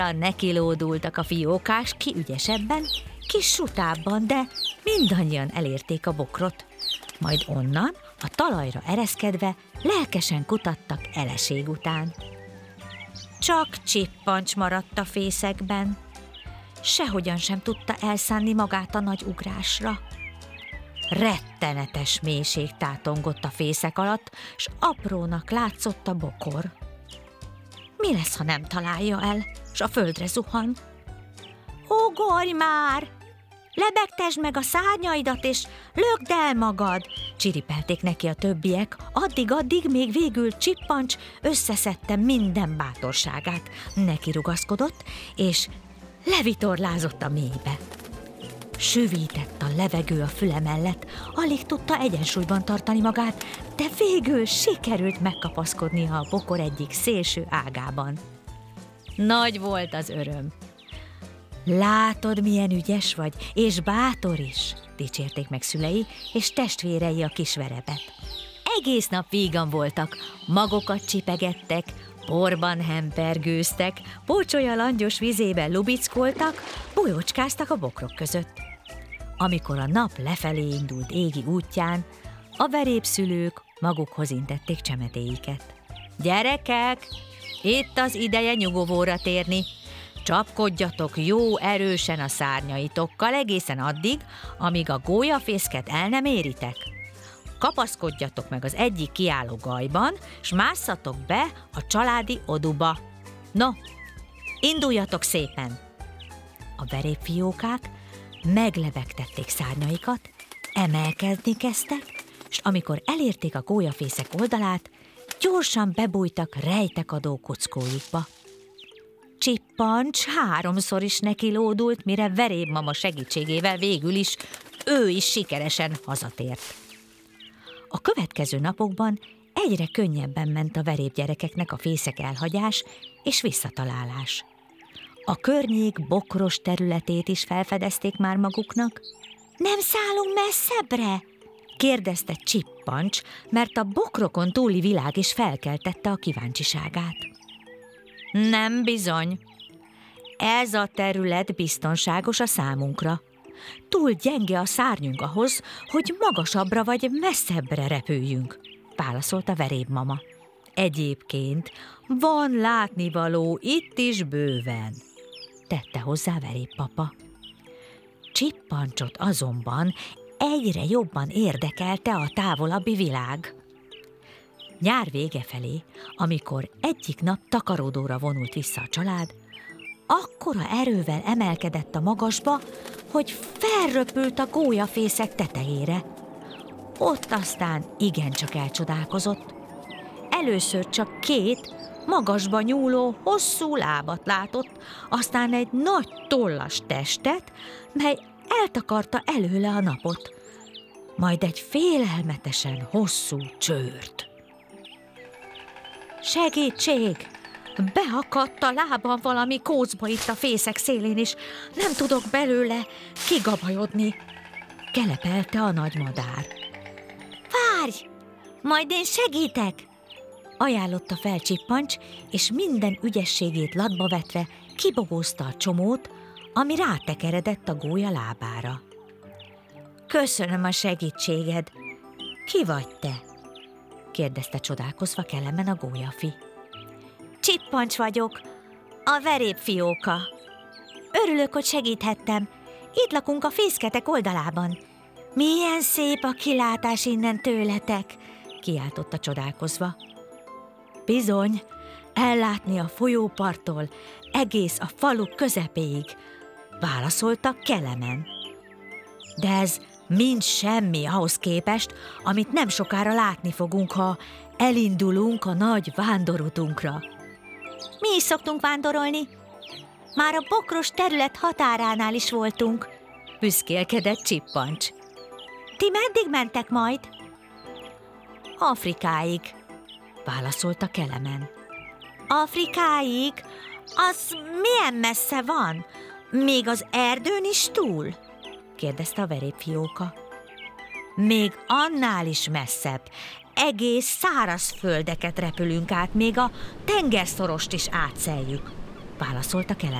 Nekilódultak a fiókás, ki ügyesebben, ki sutábban, de mindannyian elérték a bokrot. Majd onnan, a talajra ereszkedve, lelkesen kutattak eleség után. Csak Csippancs maradt a fészekben. Sehogyan sem tudta elszánni magát a nagy ugrásra. Rettenetes mélység tátongott a fészek alatt, s aprónak látszott a bokor. Mi lesz, ha nem találja el, s a földre zuhan? Ugorj már! Lebegtesd meg a szárnyaidat, és lökd el magad! Csiripelték neki a többiek, addig, még végül Csippancs összeszedte minden bátorságát. Neki rugaszkodott, és levitorlázott a mélybe. Süvített a levegő a füle mellett, alig tudta egyensúlyban tartani magát, de végül sikerült megkapaszkodnia a bokor egyik szélső ágában. Nagy volt az öröm. Látod, milyen ügyes vagy, és bátor is, dicsérték meg szülei és testvérei a kis verebet. Egész nap vígan voltak, magokat csipegettek, porban hempergőztek, pócsolya langyos vizében lubickoltak, bolyocskáztak a bokrok között. Amikor a nap lefelé indult égi útján, a verépszülők magukhoz intették csemetéiket. Gyerekek, itt az ideje nyugovóra térni. Csapkodjatok jó erősen a szárnyaitokkal egészen addig, amíg a gólyafészket el nem éritek. Kapaszkodjatok meg az egyik kiálló gajban, s másszatok be a családi oduba. No, induljatok szépen! A verépfiókák meglebegtették szárnyaikat, emelkedni kezdtek, s amikor elérték a gólyafészek oldalát, gyorsan bebújtak rejtekadó kuckójukba. Csippancs 3-szor is nekilódult, mire verébmama segítségével végül is ő is sikeresen hazatért. A következő napokban egyre könnyebben ment a verépgyerekeknek a fészek elhagyás és visszatalálás. A környék bokros területét is felfedezték már maguknak. Nem szállunk messzebbre? Kérdezte Csippancs, mert a bokrokon túli világ is felkeltette a kíváncsiságát. Nem bizony. Ez a terület biztonságos a számunkra. Túl gyenge a szárnyunk ahhoz, hogy magasabbra vagy messzebbre repüljünk, válaszolta verébmama. Egyébként van látnivaló itt is bőven, tette hozzá verébpapa. Csippancsot azonban egyre jobban érdekelte a távolabbi világ. Nyár vége felé, amikor egyik nap takaródóra vonult vissza a család, akkora erővel emelkedett a magasba, hogy felröpült a gólyafészek tetejére. Ott aztán igencsak elcsodálkozott. Először csak 2 magasba nyúló, hosszú lábat látott, aztán egy nagy tollas testet, mely eltakarta előle a napot, majd egy félelmetesen hosszú csőrt. Segítség! Beakadt a lábam valami kócba itt a fészek szélén, és nem tudok belőle kigabajodni, kelepelte a nagy madár. Várj! Majd én segítek! Ajánlotta fel Csippancs, és minden ügyességét latba vetve kibogózta a csomót, ami rátekeredett a gólya lábára. Köszönöm a segítséged. Ki vagy te? Kérdezte csodálkozva Kelemen a gólyafi. Csippancs vagyok, a verépfióka. Örülök, hogy segíthettem. Itt lakunk a fészketek oldalában. Milyen szép a kilátás innen tőletek, kiáltotta csodálkozva. Bizony, ellátni a folyóparttól egész a falu közepéig, válaszolta Kelemen. De ez mind semmi ahhoz képest, amit nem sokára látni fogunk, ha elindulunk a nagy vándorutunkra. Mi is szoktunk vándorolni. Már a bokros terület határánál is voltunk, büszkélkedett Csippancs. Ti meddig mentek majd? Afrikáig, válaszolta Kelemen. Afrikáig? Az milyen messze van? Még az erdőn is túl? kérdezte a verépfióka. Még annál is messzebb. Egész száraz földeket repülünk át, még a tengerszorost is átszeljük, válaszolta